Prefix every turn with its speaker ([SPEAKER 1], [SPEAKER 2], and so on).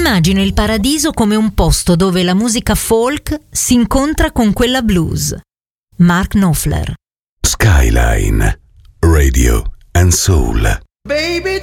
[SPEAKER 1] Immagino il paradiso come un posto dove la musica folk si incontra con quella blues. Mark Knopfler.
[SPEAKER 2] Skyline, Radio and Soul.
[SPEAKER 3] Baby